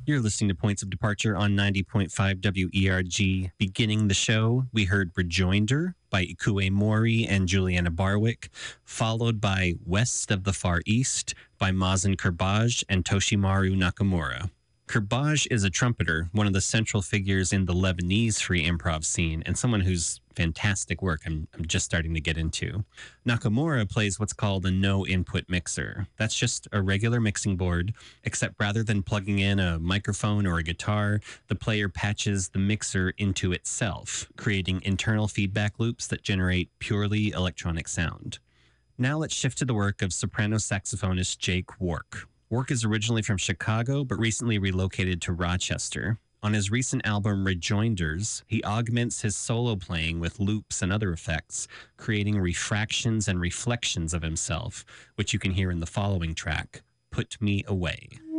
You're listening to Points of Departure on 90.5 WERG. Beginning the show, we heard Rejoinder by Ikue Mori and Juliana Barwick, followed by West of the Far East by Mazen Kurbaj and Toshimaru Nakamura. Kurbaj is a trumpeter, one of the central figures in the Lebanese free improv scene, and someone whose fantastic work I'm just starting to get into. Nakamura plays what's called a no-input mixer. That's just a regular mixing board, except rather than plugging in a microphone or a guitar, the player patches the mixer into itself, creating internal feedback loops that generate purely electronic sound. Now let's shift to the work of soprano saxophonist Jake Wark. Wark is originally from Chicago, but recently relocated to Rochester. On his recent album Rejoinders, he augments his solo playing with loops and other effects, creating refractions and reflections of himself, which you can hear in the following track, Put Me Away.